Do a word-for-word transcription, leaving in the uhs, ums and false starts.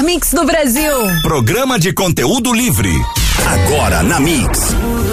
melhor mix do Brasil. Programa de conteúdo livre. Agora na Mix.